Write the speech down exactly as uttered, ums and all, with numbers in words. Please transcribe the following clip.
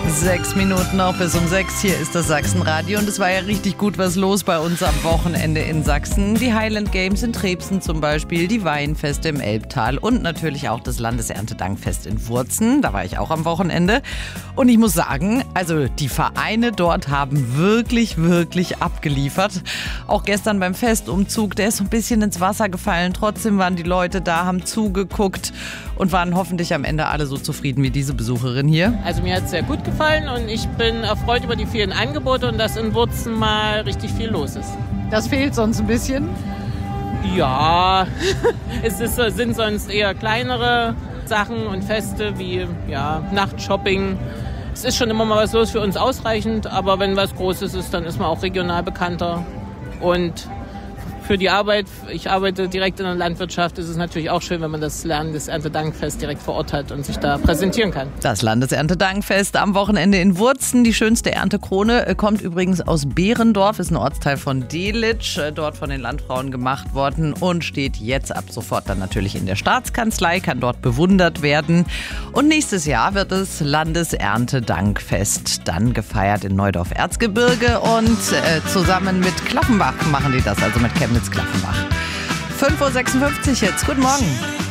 Sechs Minuten noch bis um sechs. Hier ist das Sachsenradio und es war ja richtig gut was los bei uns am Wochenende in Sachsen. Die Highland Games in Trebsen zum Beispiel, die Weinfeste im Elbtal und natürlich auch das Landeserntedankfest in Wurzen. Da war ich auch am Wochenende. Und ich muss sagen, also die Vereine dort haben wirklich, wirklich abgeliefert. Auch gestern beim Festumzug, der ist so ein bisschen ins Wasser gefallen. Trotzdem waren die Leute da, haben zugeguckt und waren hoffentlich am Ende alle so zufrieden wie diese Besucherin hier. Also mir hat es sehr gut gefallen und ich bin erfreut über die vielen Angebote und dass in Wurzen mal richtig viel los ist. Das fehlt sonst ein bisschen? Ja, es ist, sind sonst eher kleinere Sachen und Feste wie ja, Nachtshopping. Es ist schon immer mal was los, für uns ausreichend, aber wenn was Großes ist, dann ist man auch regional bekannter. Und für die Arbeit, ich arbeite direkt in der Landwirtschaft, ist es natürlich auch schön, wenn man das Landeserntedankfest direkt vor Ort hat und sich da präsentieren kann. Das Landeserntedankfest am Wochenende in Wurzen. Die schönste Erntekrone kommt übrigens aus Behrendorf, ist ein Ortsteil von Delitzsch, dort von den Landfrauen gemacht worden und steht jetzt ab sofort dann natürlich in der Staatskanzlei, kann dort bewundert werden. Und nächstes Jahr wird das Landeserntedankfest dann gefeiert in Neudorf-Erzgebirge und äh, zusammen mit Klaffenbach machen die das, also mit Chemnitz Klaffenbach. fünf Uhr sechsundfünfzig jetzt. Guten Morgen.